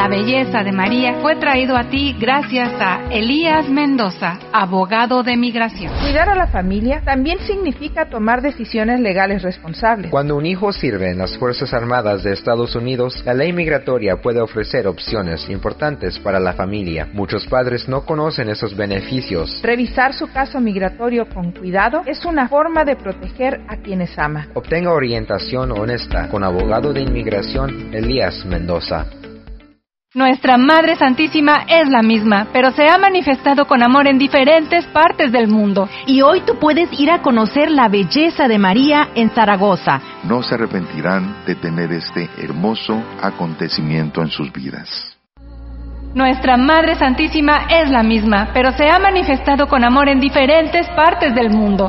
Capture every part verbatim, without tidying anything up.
La belleza de María fue traído a ti gracias a Elías Mendoza, abogado de migración. Cuidar a la familia también significa tomar decisiones legales responsables. Cuando un hijo sirve en las Fuerzas Armadas de Estados Unidos, la ley migratoria puede ofrecer opciones importantes para la familia. Muchos padres no conocen esos beneficios. Revisar su caso migratorio con cuidado es una forma de proteger a quienes ama. Obtenga orientación honesta con abogado de inmigración Elías Mendoza. Nuestra Madre Santísima es la misma, pero se ha manifestado con amor en diferentes partes del mundo. Y hoy tú puedes ir a conocer la belleza de María en Zaragoza. No se arrepentirán de tener este hermoso acontecimiento en sus vidas. Nuestra Madre Santísima es la misma, pero se ha manifestado con amor en diferentes partes del mundo.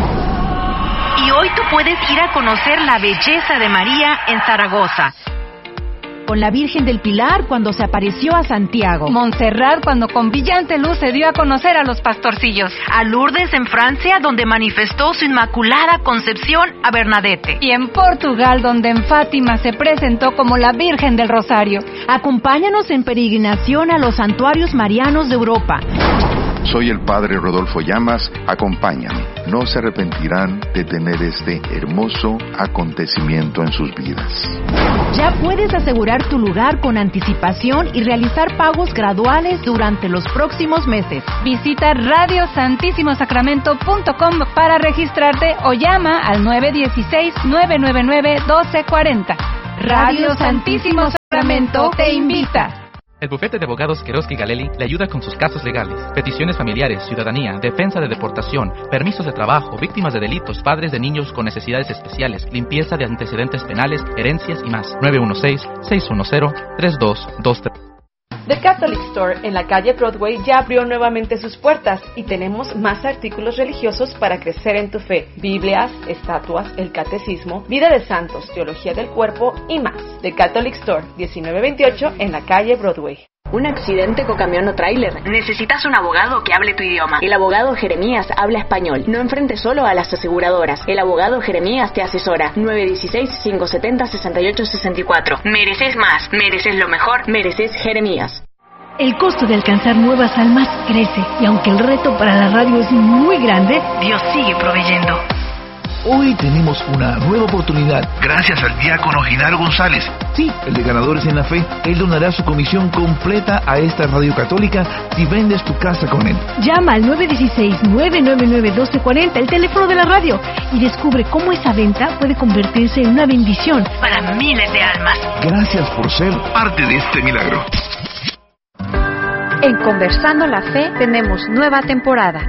Y hoy tú puedes ir a conocer la belleza de María en Zaragoza. Con la Virgen del Pilar cuando se apareció a Santiago. Montserrat cuando con brillante luz se dio a conocer a los pastorcillos. A Lourdes en Francia donde manifestó su inmaculada concepción a Bernadette. Y en Portugal donde en Fátima se presentó como la Virgen del Rosario. Acompáñanos en peregrinación a los santuarios marianos de Europa. Soy el Padre Rodolfo Llamas, acompáñame. No se arrepentirán de tener este hermoso acontecimiento en sus vidas. Ya puedes asegurar tu lugar con anticipación y realizar pagos graduales durante los próximos meses. Visita radio santísimo sacramento punto com para registrarte o llama al nueve uno seis, nueve nueve nueve, uno dos cuatro cero. Radio Santísimo Sacramento te invita. El bufete de abogados Queroski Galeli le ayuda con sus casos legales, peticiones familiares, ciudadanía, defensa de deportación, permisos de trabajo, víctimas de delitos, padres de niños con necesidades especiales, limpieza de antecedentes penales, herencias y más. nueve uno seis, seis uno cero, tres dos dos tres. The Catholic Store en la calle Broadway ya abrió nuevamente sus puertas y tenemos más artículos religiosos para crecer en tu fe. Biblias, estatuas, el catecismo, vida de santos, teología del cuerpo y más. The Catholic Store, diecinueve veintiocho en la calle Broadway. Un accidente con camión o tráiler. Necesitas un abogado que hable tu idioma. El abogado Jeremías habla español. No enfrentes solo a las aseguradoras. El abogado Jeremías te asesora. nueve uno seis, cinco siete cero, seis ocho seis cuatro. Mereces más, mereces lo mejor. Mereces Jeremías. El costo de alcanzar nuevas almas crece, y aunque el reto para la radio es muy grande, Dios sigue proveyendo. Hoy tenemos una nueva oportunidad. Gracias al diácono Genaro González. Sí, el de Ganadores en la Fe. Él donará su comisión completa a esta radio católica si vendes tu casa con él. Llama al nueve uno seis, nueve nueve nueve, uno dos cuatro cero, el teléfono de la radio, y descubre cómo esa venta puede convertirse en una bendición para miles de almas. Gracias por ser parte de este milagro. En Conversando la Fe tenemos nueva temporada.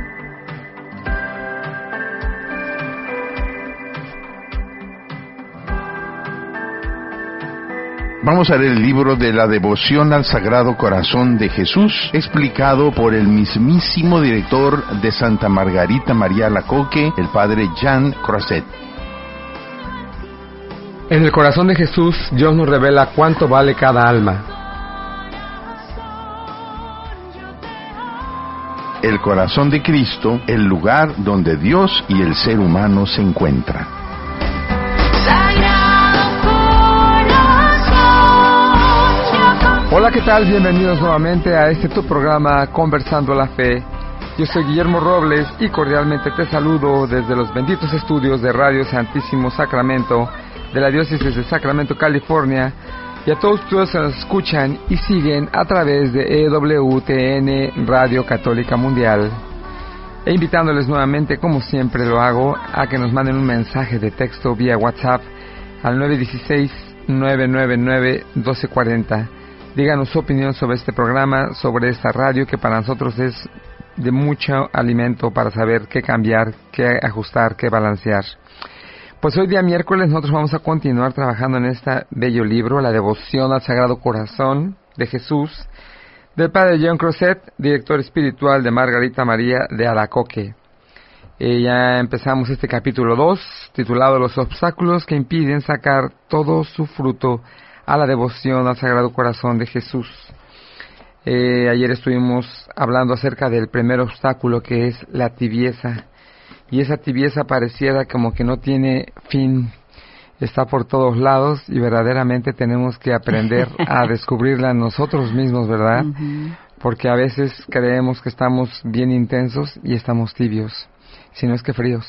Vamos a leer el libro de la devoción al Sagrado Corazón de Jesús, explicado por el mismísimo director de Santa Margarita María Alacoque, el padre Jean Crozet. En el corazón de Jesús, Dios nos revela cuánto vale cada alma. El corazón de Cristo, el lugar donde Dios y el ser humano se encuentran. Hola, ¿qué tal? Bienvenidos nuevamente a este tu programa Conversando la Fe. Yo soy Guillermo Robles y cordialmente te saludo desde los benditos estudios de Radio Santísimo Sacramento de la Diócesis de Sacramento, California, y a todos ustedes que nos escuchan y siguen a través de E W T N Radio Católica Mundial. E invitándoles nuevamente, como siempre lo hago, a que nos manden un mensaje de texto vía WhatsApp al nueve uno seis, nueve nueve nueve, uno dos cuatro cero. Díganos su opinión sobre este programa, sobre esta radio que para nosotros es de mucho alimento para saber qué cambiar, qué ajustar, qué balancear. Pues hoy día miércoles nosotros vamos a continuar trabajando en este bello libro, La Devoción al Sagrado Corazón de Jesús, del padre Jean Crozet, director espiritual de Margarita María de Alacoque. Eh, ya empezamos este capítulo dos, titulado Los obstáculos que impiden sacar todo su fruto a la devoción al Sagrado Corazón de Jesús. Eh, ayer estuvimos hablando acerca del primer obstáculo, que es la tibieza, y esa tibieza pareciera como que no tiene fin. está por todos lados y verdaderamente tenemos que aprender a descubrirla nosotros mismos, ¿verdad? Uh-huh. Porque a veces creemos que estamos bien intensos y estamos tibios, si no es que fríos.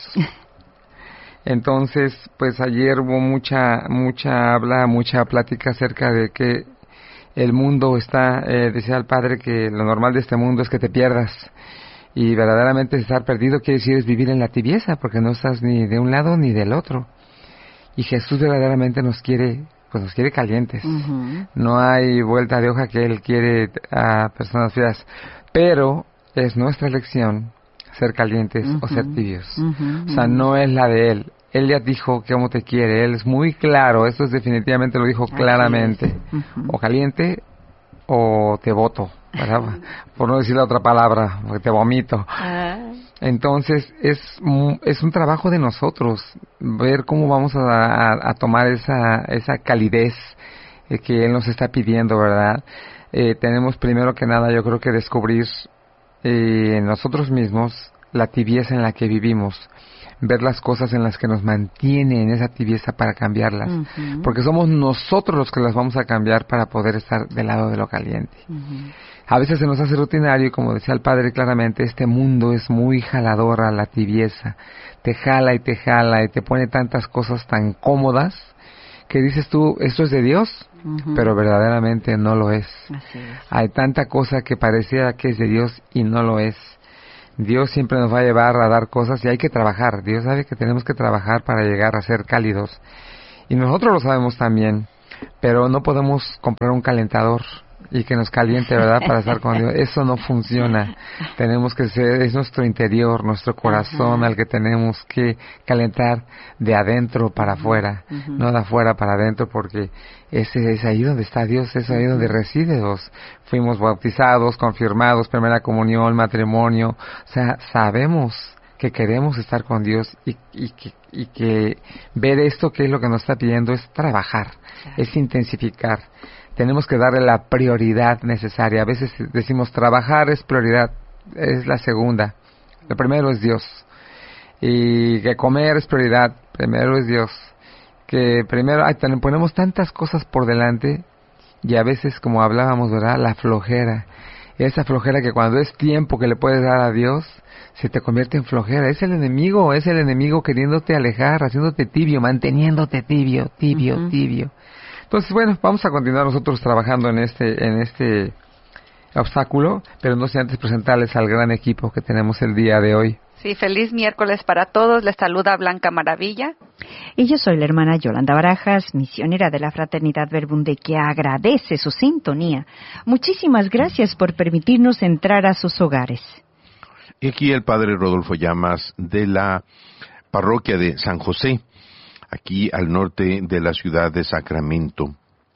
Entonces, pues ayer hubo mucha, mucha habla, mucha plática acerca de que el mundo está, eh, decía el padre que lo normal de este mundo es que te pierdas. Y verdaderamente estar perdido quiere decir es vivir en la tibieza, porque no estás ni de un lado ni del otro. Y Jesús verdaderamente nos quiere, pues nos quiere calientes. Uh-huh. No hay vuelta de hoja que Él quiere a personas frías. Pero es nuestra elección ser calientes uh-huh. o ser tibios. Uh-huh. O sea, no es la de Él. Él ya dijo cómo te quiere. Él es muy claro. Esto es definitivamente lo dijo claramente. Uh-huh. O caliente o te boto, ¿verdad? Por no decir la otra palabra, porque te vomito. Uh-huh. Entonces, es, es un trabajo de nosotros, ver cómo vamos a, a, a tomar esa, esa calidez eh, que Él nos está pidiendo, ¿verdad? Eh, tenemos primero que nada, yo creo que descubrir eh, en nosotros mismos la tibieza en la que vivimos, ver las cosas en las que nos mantiene en esa tibieza para cambiarlas, uh-huh. porque somos nosotros los que las vamos a cambiar para poder estar del lado de lo caliente. Uh-huh. A veces se nos hace rutinario y como decía el padre claramente, este mundo es muy jalador a la tibieza, te jala y te jala y te pone tantas cosas tan cómodas que dices tú, esto es de Dios, uh-huh. pero verdaderamente no lo es. Así es. Hay tanta cosa que parecía que es de Dios y no lo es. Dios siempre nos va a llevar a dar cosas y hay que trabajar. Dios sabe que tenemos que trabajar para llegar a ser cálidos. Y nosotros lo sabemos también, pero no podemos comprar un calentador y que nos caliente, ¿verdad? Para estar con Dios. Eso no funciona. Tenemos que ser, es nuestro interior, nuestro corazón, uh-huh. al que tenemos que calentar de adentro para afuera, uh-huh. no de afuera para adentro, porque ese es ahí donde está Dios, es ahí uh-huh. donde reside Dios. Fuimos bautizados, confirmados, primera comunión, matrimonio, o sea, sabemos que queremos estar con Dios y, y, que, y que ver esto que es lo que nos está pidiendo es trabajar, claro. es intensificar. Tenemos que darle la prioridad necesaria. A veces decimos trabajar es prioridad, es la segunda. Lo primero es Dios. Y que comer es prioridad, primero es Dios. Que primero, ay, ponemos tantas cosas por delante y a veces, como hablábamos, ¿verdad? La flojera. Esa flojera que cuando es tiempo que le puedes dar a Dios, se te convierte en flojera. Es el enemigo, es el enemigo queriéndote alejar, haciéndote tibio, manteniéndote tibio, tibio, uh-huh. tibio. Entonces, bueno, vamos a continuar nosotros trabajando en este en este obstáculo, pero no sin antes presentarles al gran equipo que tenemos el día de hoy. Sí, feliz miércoles para todos. Les saluda Blanca Maravilla. Y yo soy la hermana Yolanda Barajas, misionera de la Fraternidad Verbunde, que agradece su sintonía. Muchísimas gracias por permitirnos entrar a sus hogares. Y aquí el padre Rodolfo Llamas de la parroquia de San José, aquí al norte de la ciudad de Sacramento.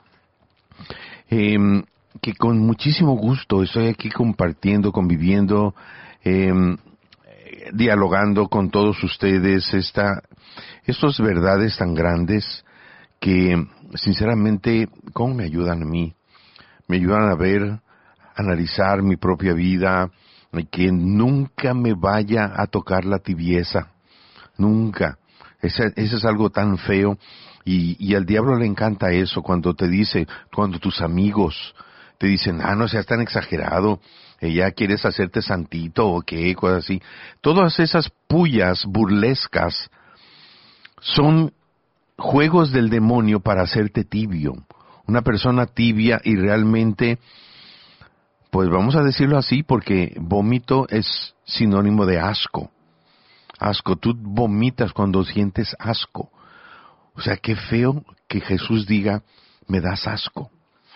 Eh, que con muchísimo gusto estoy aquí compartiendo, conviviendo, eh, dialogando con todos ustedes esta, estas verdades tan grandes que, sinceramente, ¿cómo me ayudan a mí? Me ayudan a ver, analizar mi propia vida, y que nunca me vaya a tocar la tibieza, nunca. Eso es algo tan feo y, y al diablo le encanta eso cuando te dice, cuando tus amigos te dicen, ah, no seas tan exagerado, ya quieres hacerte santito o qué, cosas así. Todas esas pullas burlescas son juegos del demonio para hacerte tibio. Una persona tibia y realmente, pues vamos a decirlo así, porque vómito es sinónimo de asco. Asco, tú vomitas cuando sientes asco. O sea, qué feo que Jesús diga, me das asco.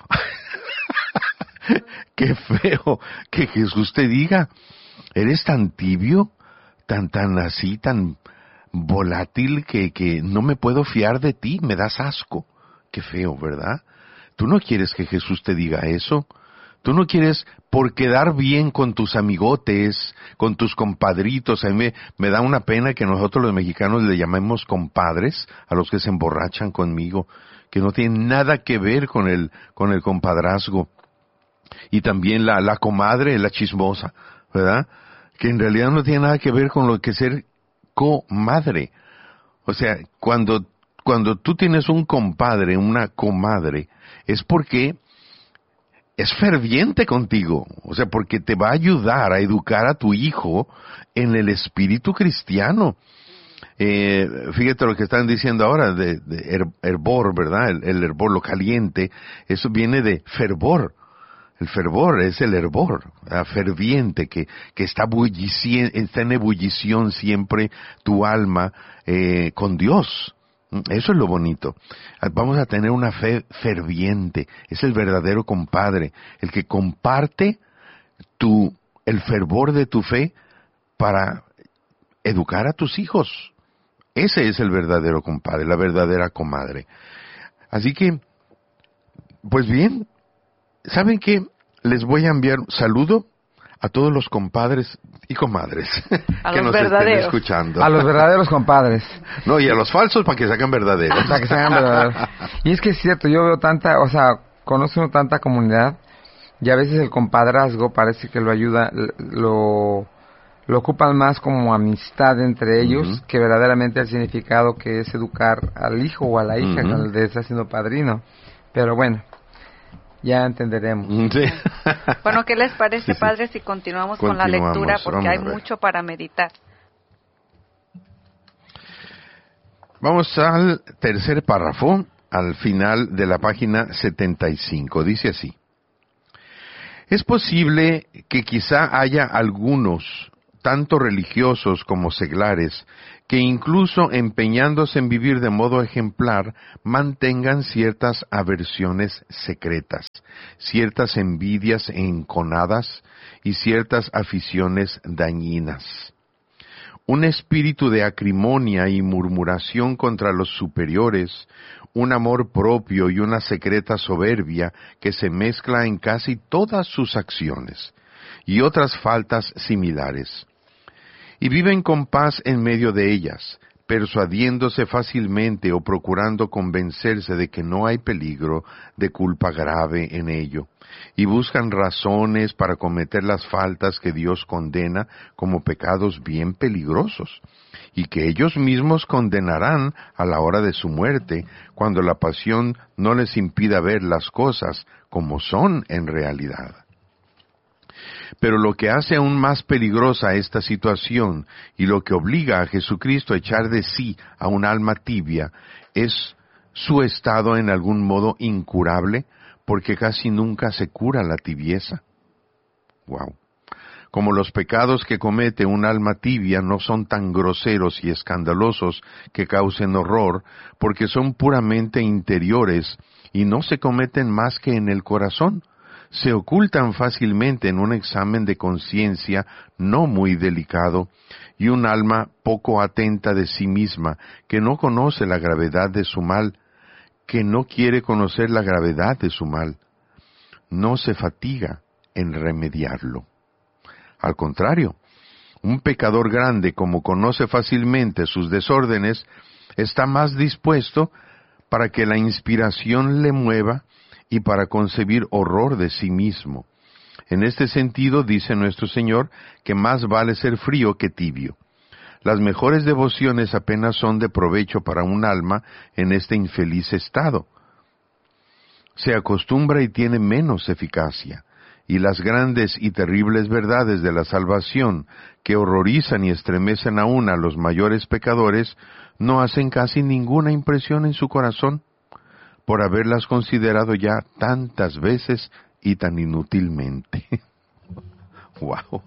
Qué feo que Jesús te diga, eres tan tibio, tan tan así, tan volátil que, que no me puedo fiar de ti, me das asco. Qué feo, ¿verdad? Tú no quieres que Jesús te diga eso. Tú no quieres, por quedar bien con tus amigotes, con tus compadritos. A mí me, me da una pena que nosotros los mexicanos le llamemos compadres a los que se emborrachan conmigo, que no tienen nada que ver con el, con el compadrazgo. Y también la, la comadre, la chismosa, ¿verdad? Que en realidad no tiene nada que ver con lo que es ser comadre. O sea, cuando cuando tú tienes un compadre, una comadre, es porque es ferviente contigo, o sea, porque te va a ayudar a educar a tu hijo en el espíritu cristiano. Eh, fíjate lo que están diciendo ahora de, de her, hervor, ¿verdad? El, el hervor, lo caliente, eso viene de fervor. El fervor es el hervor, ¿verdad? Ferviente, que, que está, bullici- está en ebullición siempre tu alma eh, con Dios. Eso es lo bonito. Vamos a tener una fe ferviente. Es el verdadero compadre, el que comparte tu, el fervor de tu fe para educar a tus hijos. Ese es el verdadero compadre, la verdadera comadre. Así que, pues bien, ¿saben qué? Les voy a enviar un saludo a todos los compadres y comadres a que los nos verdaderos. estén escuchando. A los verdaderos compadres. No, y a los falsos para que saquen verdaderos. Para que saquen verdaderos. Y es que es cierto, yo veo tanta, o sea, conozco uno tanta comunidad y a veces el compadrazgo parece que lo ayuda, lo, lo ocupan más como amistad entre ellos uh-huh. que verdaderamente el significado que es educar al hijo o a la hija uh-huh. cuando le está siendo padrino. Pero bueno, ya entenderemos. Sí. Bueno, ¿qué les parece, sí, padre, si continuamos, continuamos con la lectura? Porque hay mucho para meditar. Vamos al tercer párrafo, al final de la página setenta y cinco. Dice así: es posible que quizá haya algunos, tanto religiosos como seglares, que incluso empeñándose en vivir de modo ejemplar, mantengan ciertas aversiones secretas, ciertas envidias enconadas y ciertas aficiones dañinas. Un espíritu de acrimonia y murmuración contra los superiores, un amor propio y una secreta soberbia que se mezcla en casi todas sus acciones, y otras faltas similares. Y viven con paz en medio de ellas, persuadiéndose fácilmente o procurando convencerse de que no hay peligro de culpa grave en ello, y buscan razones para cometer las faltas que Dios condena como pecados bien peligrosos, y que ellos mismos condenarán a la hora de su muerte, cuando la pasión no les impida ver las cosas como son en realidad. Pero lo que hace aún más peligrosa esta situación y lo que obliga a Jesucristo a echar de sí a un alma tibia es su estado en algún modo incurable, porque casi nunca se cura la tibieza. Wow. Como los pecados que comete un alma tibia no son tan groseros y escandalosos que causen horror, porque son puramente interiores y no se cometen más que en el corazón, se ocultan fácilmente en un examen de conciencia no muy delicado, y un alma poco atenta de sí misma, que no conoce la gravedad de su mal, que no quiere conocer la gravedad de su mal, no se fatiga en remediarlo. Al contrario, un pecador grande, como conoce fácilmente sus desórdenes, está más dispuesto para que la inspiración le mueva y para concebir horror de sí mismo. En este sentido, dice nuestro Señor, que más vale ser frío que tibio. Las mejores devociones apenas son de provecho para un alma en este infeliz estado. Se acostumbra y tiene menos eficacia, y las grandes y terribles verdades de la salvación, que horrorizan y estremecen aún a los mayores pecadores, no hacen casi ninguna impresión en su corazón, por haberlas considerado ya tantas veces y tan inútilmente. ¡Wow!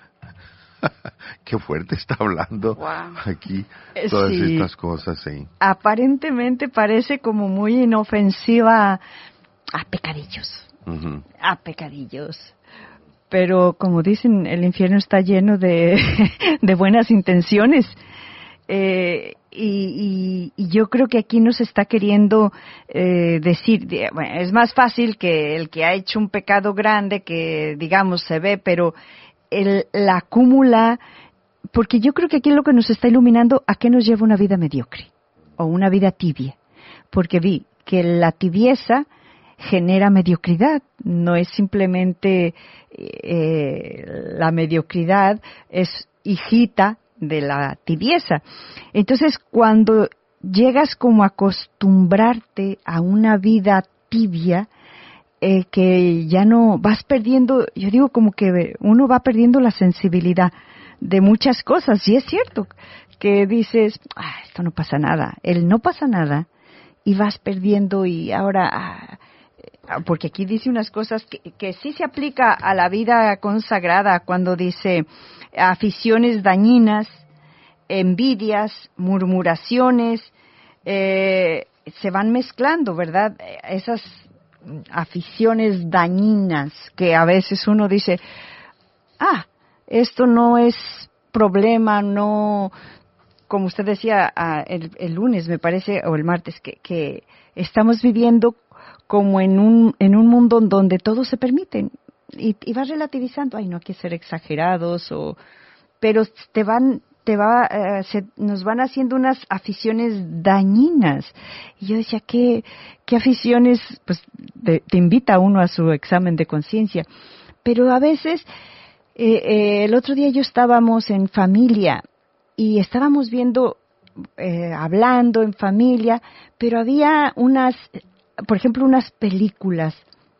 ¡Qué fuerte está hablando wow. aquí todas sí. estas cosas! Sí. Aparentemente parece como muy inofensiva a pecadillos, uh-huh. a pecadillos. Pero como dicen, el infierno está lleno de, de buenas intenciones. Eh, y, y, y yo creo que aquí nos está queriendo eh, decir, bueno, es más fácil que el que ha hecho un pecado grande que, digamos, se ve, pero el, la acumula, porque yo creo que aquí lo que nos está iluminando, ¿a qué nos lleva una vida mediocre? O una vida tibia. Porque vi que la tibieza genera mediocridad, no es simplemente eh, la mediocridad, es hijita de la tibieza. Entonces, cuando llegas como a acostumbrarte a una vida tibia, eh, que ya no vas perdiendo, yo digo como que uno va perdiendo la sensibilidad de muchas cosas, y es cierto que dices, ah, esto no pasa nada, el no pasa nada, y vas perdiendo, y ahora, ah, porque aquí dice unas cosas que, que sí se aplica a la vida consagrada, cuando dice aficiones dañinas, envidias, murmuraciones, eh, se van mezclando, ¿verdad? Esas aficiones dañinas que a veces uno dice, ah, esto no es problema, no, como usted decía el, el lunes, me parece, o el martes, que, que estamos viviendo como en un en un mundo donde todo se permite, y, y vas relativizando, ay, no hay que ser exagerados, o pero te van te va eh, se, nos van haciendo unas aficiones dañinas, y yo decía, qué qué aficiones, pues te, te invita a uno a su examen de conciencia, pero a veces eh, eh, el otro día yo estábamos en familia y estábamos viendo, eh, hablando en familia, pero había unas, por ejemplo, unas películas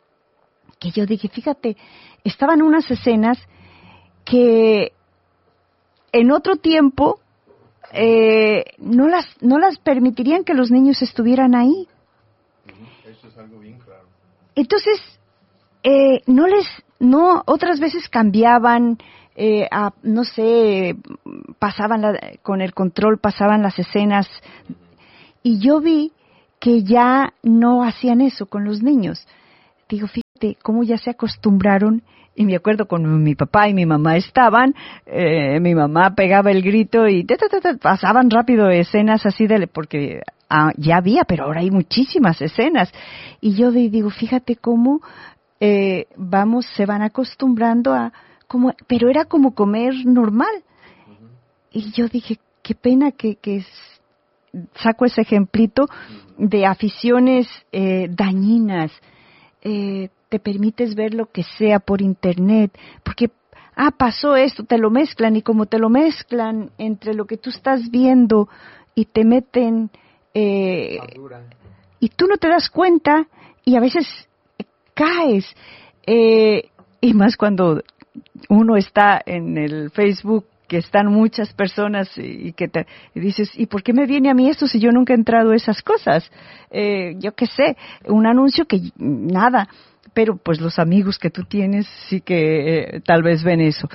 que yo dije, fíjate, estaban unas escenas que en otro tiempo eh, no las no las permitirían que los niños estuvieran ahí. Eso es algo bien claro. Entonces, eh, no les, no, otras veces cambiaban, eh, a, no sé, pasaban la, con el control, pasaban las escenas, y yo vi que ya no hacían eso con los niños. Digo, fíjate cómo ya se acostumbraron. Y me acuerdo cuando mi papá y mi mamá estaban, eh, mi mamá pegaba el grito y ta, ta, ta, ta, pasaban rápido escenas así de, porque ah, ya había, pero ahora hay muchísimas escenas. Y yo digo, fíjate cómo eh, vamos, se van acostumbrando a, como, pero era como comer normal. Uh-huh. Y yo dije, qué pena que, que es, saco ese ejemplito de aficiones eh, dañinas. Eh, te permites ver lo que sea por internet, porque, ah, pasó esto, te lo mezclan, y como te lo mezclan entre lo que tú estás viendo y te meten, eh, y tú no te das cuenta, y a veces caes, eh, y más cuando uno está en el Facebook, que están muchas personas y que te y dices, ¿y por qué me viene a mí esto si yo nunca he entrado a esas cosas? Eh, yo qué sé, un anuncio que nada, pero pues los amigos que tú tienes sí que eh, tal vez ven eso.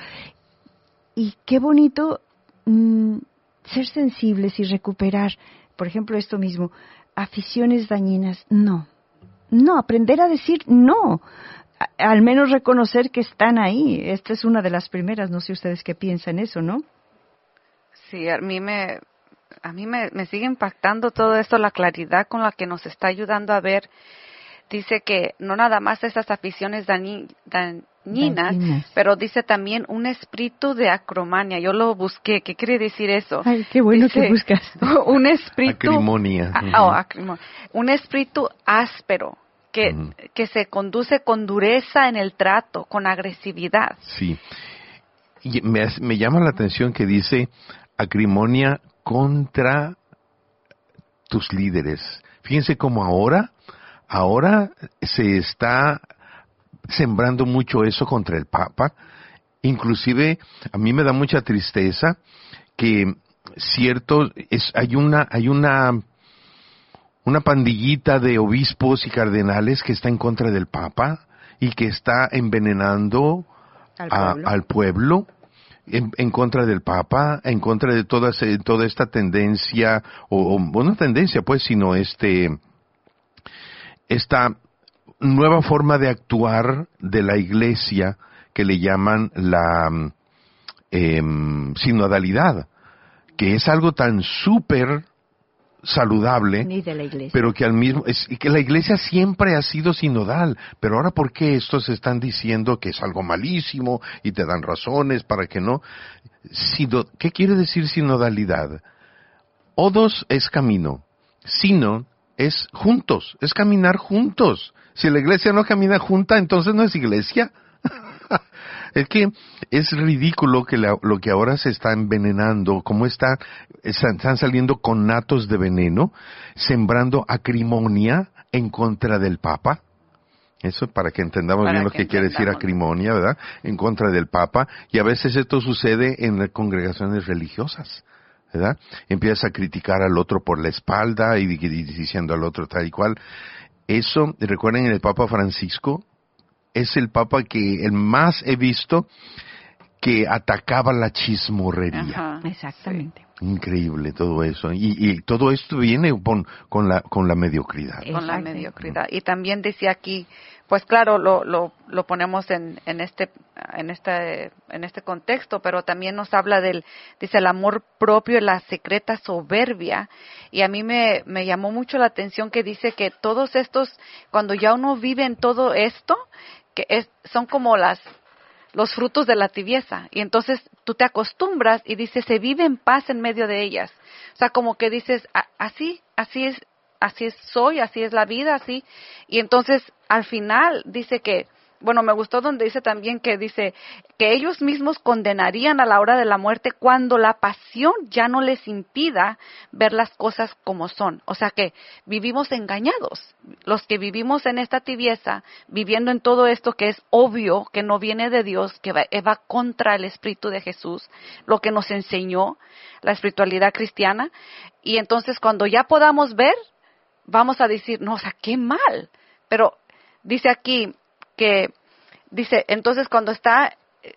Y qué bonito mmm, ser sensibles y recuperar, por ejemplo, esto mismo, aficiones dañinas, no, no, aprender a decir no. Al menos reconocer que están ahí. Esta es una de las primeras. No sé ustedes qué piensan eso, ¿no? Sí, a mí me a mí me, me sigue impactando todo esto, la claridad con la que nos está ayudando a ver. Dice que no nada más esas aficiones dañi, dañinas, dañinas, pero dice también un espíritu de acromania. Yo lo busqué. ¿Qué quiere decir eso? Ay, qué bueno dice, que buscas. Un espíritu... Acrimonia. A, oh, acrimonia. Un espíritu áspero. Que, uh-huh. que se conduce con dureza en el trato, con agresividad. Sí. Y me, me llama la atención que dice acrimonia contra tus líderes. Fíjense cómo ahora, ahora se está sembrando mucho eso contra el Papa. Inclusive a mí me da mucha tristeza que cierto es hay una hay una una pandillita de obispos y cardenales que está en contra del Papa y que está envenenando al a, pueblo, al pueblo en, en contra del Papa, en contra de toda, toda esta tendencia, o, o no tendencia pues, sino este esta nueva forma de actuar de la Iglesia que le llaman la eh, sinodalidad, que es algo tan súper saludable, ni de la iglesia, pero que al mismo es que la iglesia siempre ha sido sinodal, pero ahora ¿por qué estos están diciendo que es algo malísimo y te dan razones para que no? Sino, ¿qué quiere decir sinodalidad? Odos es camino, sino es juntos, es caminar juntos. Si la iglesia no camina junta, entonces no es iglesia. Es que es ridículo que la, lo que ahora se está envenenando, como está, están saliendo conatos de veneno, sembrando acrimonia en contra del Papa. Eso para que entendamos para bien lo que, que quiere decir acrimonia, ¿verdad? En contra del Papa. Y a veces esto sucede en las congregaciones religiosas, ¿verdad? Empiezas a criticar al otro por la espalda y, y, y diciendo al otro tal y cual. Eso, recuerden, el Papa Francisco es el Papa que el más he visto que atacaba la chismorrería. Ajá, exactamente. Increíble todo eso. Y, y todo esto viene con, con, la, con la mediocridad. Con la mediocridad. Y también decía aquí, pues claro, lo, lo, lo ponemos en, en este, en este, en este contexto, pero también nos habla del, dice, el amor propio y la secreta soberbia. Y a mí me, me llamó mucho la atención que dice que todos estos, cuando ya uno vive en todo esto, que es, son como las, los frutos de la tibieza, y entonces tú te acostumbras y dices, se vive en paz en medio de ellas. O sea, como que dices, así, así es, así es soy, así es la vida, así. Y entonces, al final, dice que, bueno, me gustó donde dice también que dice que ellos mismos condenarían a la hora de la muerte cuando la pasión ya no les impida ver las cosas como son. O sea que vivimos engañados. Los que vivimos en esta tibieza, viviendo en todo esto que es obvio, que no viene de Dios, que va, va contra el Espíritu de Jesús, lo que nos enseñó la espiritualidad cristiana. Y entonces cuando ya podamos ver, vamos a decir, no, o sea, qué mal. Pero dice aquí, que dice, entonces cuando está,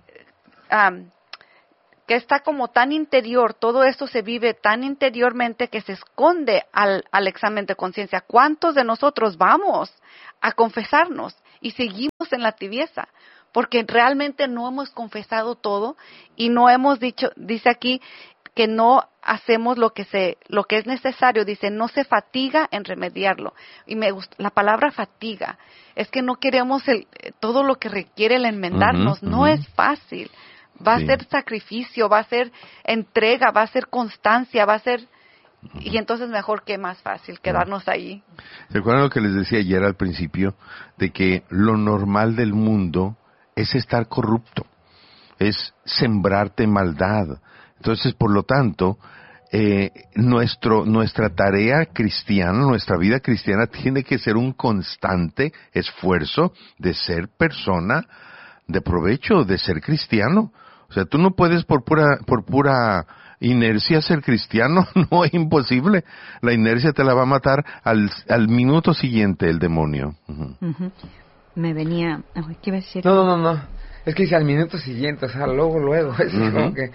um, que está como tan interior, todo esto se vive tan interiormente que se esconde al, al examen de conciencia. ¿Cuántos de nosotros vamos a confesarnos y seguimos en la tibieza? Porque realmente no hemos confesado todo y no hemos dicho, dice aquí, que no hacemos lo que se, lo que es necesario, dice, no se fatiga en remediarlo. Y me gusta, la palabra fatiga, es que no queremos el, todo lo que requiere el enmendarnos, uh-huh, no uh-huh. es fácil. Va sí. a ser sacrificio, va a ser entrega, va a ser constancia, va a ser, uh-huh. y entonces mejor que más fácil quedarnos uh-huh. ahí. ¿Recuerdan lo que les decía ayer al principio? De que lo normal del mundo es estar corrupto, es sembrarte maldad. Entonces, por lo tanto, eh, nuestro, nuestra tarea cristiana, nuestra vida cristiana tiene que ser un constante esfuerzo de ser persona de provecho, de ser cristiano. O sea, tú no puedes por pura, por pura inercia ser cristiano, no, es imposible. La inercia te la va a matar al, al minuto siguiente el demonio. Uh-huh. Uh-huh. Me venía, ¿qué iba a decir? No, no, no, no. Es que dice al minuto siguiente, o sea, luego, luego, es uh-huh. como que...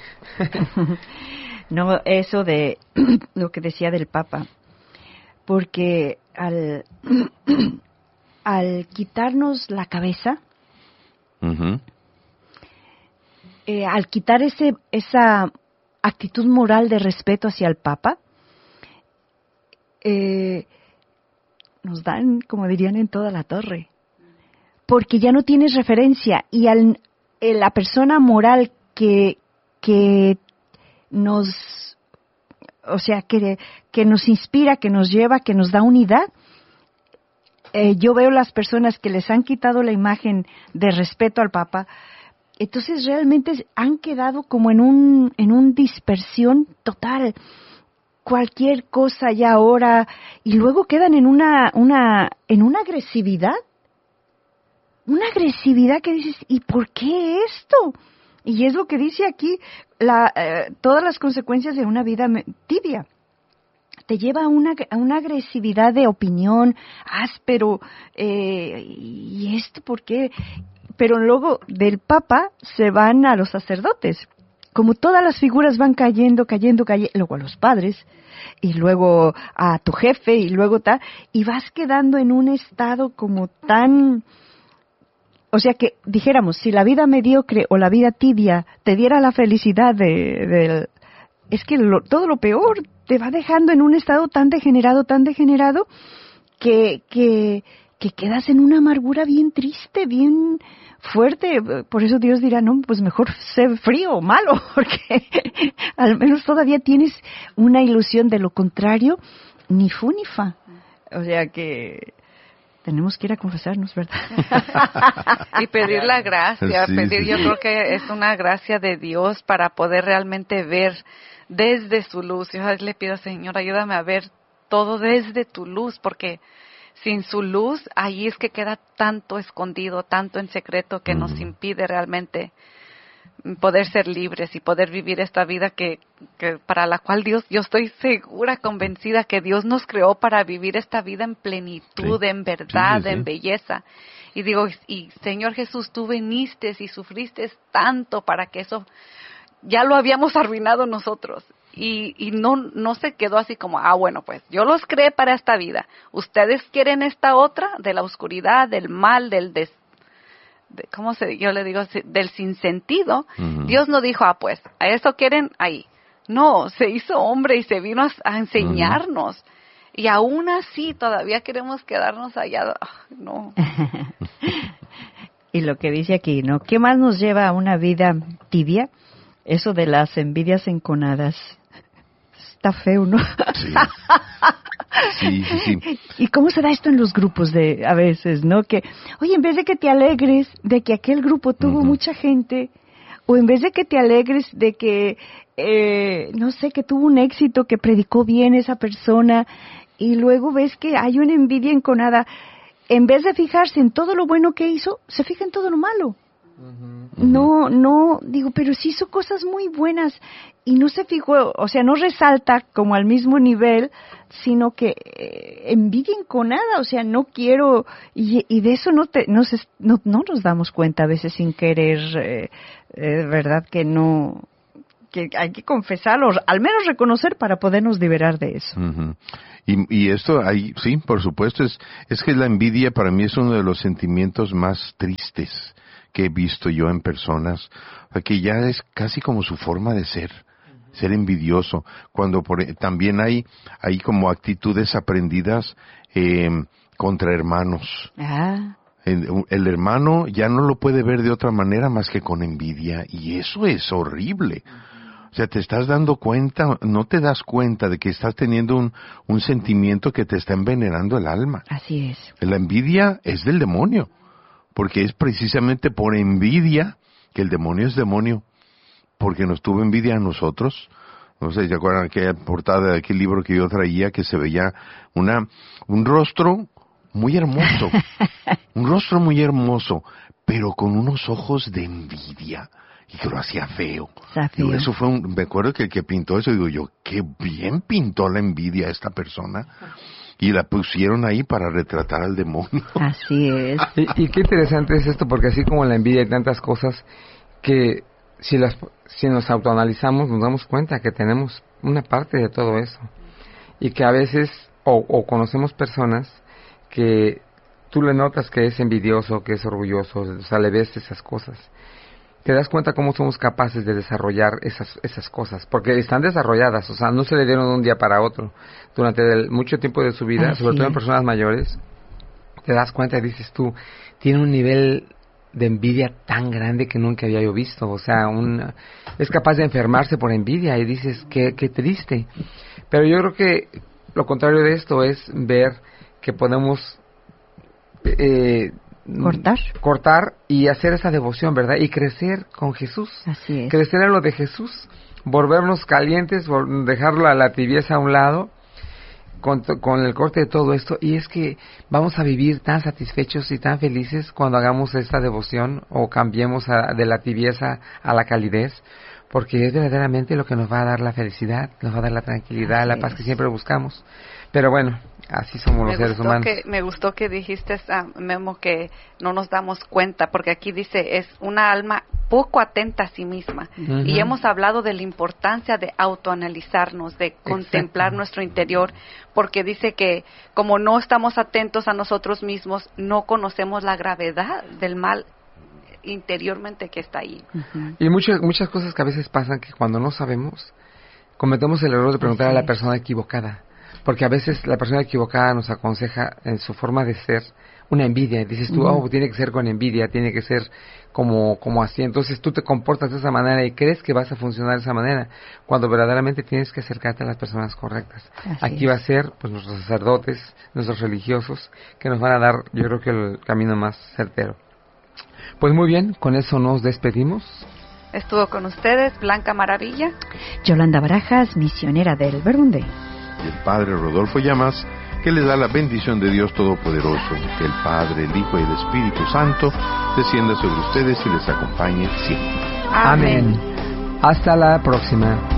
No, eso de lo que decía del Papa, porque al, al quitarnos la cabeza, uh-huh. eh, al quitar ese esa actitud moral de respeto hacia el Papa, eh, nos dan, como dirían, en toda la torre. Porque ya no tienes referencia y al, eh, la persona moral que, que nos, o sea, que, que nos inspira, que nos lleva, que nos da unidad, eh, yo veo las personas que les han quitado la imagen de respeto al Papa, entonces realmente han quedado como en un, en un dispersión total. Cualquier cosa ya ahora, y luego quedan en una, una, en una agresividad. Una agresividad que dices, ¿y por qué esto? Y es lo que dice aquí, la, eh, todas las consecuencias de una vida tibia. Te lleva a una, a una agresividad de opinión, áspero, eh, ¿y esto por qué? Pero luego del Papa se van a los sacerdotes. Como todas las figuras van cayendo, cayendo, cayendo, luego a los padres, y luego a tu jefe, y luego tal, y vas quedando en un estado como tan... O sea que, dijéramos, si la vida mediocre o la vida tibia te diera la felicidad de... de es que lo, todo lo peor te va dejando en un estado tan degenerado, tan degenerado, que, que, que quedas en una amargura bien triste, bien fuerte. Por eso Dios dirá, no, pues mejor sé frío o malo, porque al menos todavía tienes una ilusión. De lo contrario, ni fu ni fa. O sea que... tenemos que ir a confesarnos, ¿verdad? Y pedir la gracia, Sí, pedir, sí, yo sí. creo que es una gracia de Dios para poder realmente ver desde su luz. Yo a veces le pido, Señor, ayúdame a ver todo desde tu luz, porque sin su luz, ahí es que queda tanto escondido, tanto en secreto, que mm. nos impide realmente poder ser libres y poder vivir esta vida que, que para la cual Dios, yo estoy segura, convencida que Dios nos creó para vivir esta vida en plenitud, sí. en verdad, sí, sí, sí. en belleza. Y digo, y Señor Jesús, tú viniste y sufriste tanto para que eso ya lo habíamos arruinado nosotros. Y, y no, no se quedó así como, ah, bueno, pues yo los creé para esta vida. Ustedes quieren esta otra, de la oscuridad, del mal, del des, de, ¿cómo se, yo le digo? Del sinsentido. Uh-huh. Dios no dijo, ah, pues, a eso quieren ahí. No, se hizo hombre y se vino a, a enseñarnos. Uh-huh. Y aún así todavía queremos quedarnos allá. Oh, no. Y lo que dice aquí, ¿no? ¿Qué más nos lleva a una vida tibia? Eso de las envidias enconadas. Está feo, ¿no? Sí. Sí, sí, sí. ¿Y cómo se da esto en los grupos de a veces, no? Que, oye, en vez de que te alegres de que aquel grupo tuvo uh-huh. mucha gente, o en vez de que te alegres de que, eh, no sé, que tuvo un éxito, que predicó bien esa persona, y luego ves que hay una envidia enconada, en vez de fijarse en todo lo bueno que hizo, se fija en todo lo malo. Uh-huh. No, no, digo, pero sí hizo cosas muy buenas y no se fijó, o sea, no resalta como al mismo nivel, sino que eh, envidia enconada, o sea, no quiero, y, y de eso no, te, no, se, no, no nos damos cuenta a veces sin querer, eh, eh, verdad que no, que hay que confesarlo, al menos reconocer para podernos liberar de eso. Uh-huh. Y, y esto, ahí, sí, por supuesto, es, es que la envidia para mí es uno de los sentimientos más tristes que he visto yo en personas, que ya es casi como su forma de ser, ser envidioso, cuando por, también hay, hay como actitudes aprendidas eh, contra hermanos. Ah. El, el hermano ya no lo puede ver de otra manera más que con envidia, y eso es horrible. O sea, te estás dando cuenta, no te das cuenta de que estás teniendo un, un sentimiento que te está envenenando el alma. Así es. La envidia es del demonio. Porque es precisamente por envidia que el demonio es demonio, porque nos tuvo envidia a nosotros. No sé, ¿se acuerdan aquella portada de aquel libro que yo traía que se veía una un rostro muy hermoso, un rostro muy hermoso, pero con unos ojos de envidia y que lo hacía feo. Digo, eso fue un, me acuerdo que el que pintó eso, digo yo, qué bien pintó la envidia a esta persona. Y la pusieron ahí para retratar al demonio. Así es. Y, y qué interesante es esto, porque así como en la envidia hay tantas cosas que si las si nos autoanalizamos nos damos cuenta que tenemos una parte de todo eso. Y que a veces, o, o conocemos personas que tú le notas que es envidioso, que es orgulloso, o sea, le ves esas cosas. Te das cuenta cómo somos capaces de desarrollar esas esas cosas, porque están desarrolladas, o sea, no se le dieron de un día para otro. Durante el, mucho tiempo de su vida, Así sobre todo en personas mayores, te das cuenta y dices tú, tiene un nivel de envidia tan grande que nunca había yo visto, o sea, un, es capaz de enfermarse por envidia y dices, qué, qué triste. Pero yo creo que lo contrario de esto es ver que podemos... Eh, cortar cortar y hacer esa devoción, ¿verdad? Y crecer con Jesús. Así es. Crecer en lo de Jesús, volvernos calientes, dejarlo a la tibieza a un lado, con, con el corte de todo esto, y es que vamos a vivir tan satisfechos y tan felices cuando hagamos esta devoción o cambiemos a, de la tibieza a la calidez, porque es verdaderamente lo que nos va a dar la felicidad, nos va a dar la tranquilidad, Así la paz es. que siempre buscamos. Pero bueno, así somos me los seres gustó humanos. Que, me gustó que dijiste, ah, Memo, que no nos damos cuenta, porque aquí dice, es una alma poco atenta a sí misma. Uh-huh. Y hemos hablado de la importancia de autoanalizarnos, de contemplar Exacto. nuestro interior, porque dice que como no estamos atentos a nosotros mismos, no conocemos la gravedad del mal interiormente que está ahí. Uh-huh. Y muchas muchas cosas que a veces pasan que cuando no sabemos, cometemos el error de preguntar Así a la persona equivocada. Porque a veces la persona equivocada nos aconseja en su forma de ser una envidia. Dices tú, Ujú. oh, tiene que ser con envidia, tiene que ser como, como así. Entonces tú te comportas de esa manera y crees que vas a funcionar de esa manera, cuando verdaderamente tienes que acercarte a las personas correctas. Así Aquí es. va a ser pues nuestros sacerdotes, nuestros religiosos, que nos van a dar, yo creo que el camino más certero. Pues muy bien, con eso nos despedimos. Estuvo con ustedes Blanca Maravilla. Yolanda Barajas, misionera del Verbunde. Y el Padre Rodolfo Llamas, que les da la bendición de Dios Todopoderoso, que el Padre, el Hijo y el Espíritu Santo descienda sobre ustedes y les acompañe siempre. Amén. Hasta la próxima.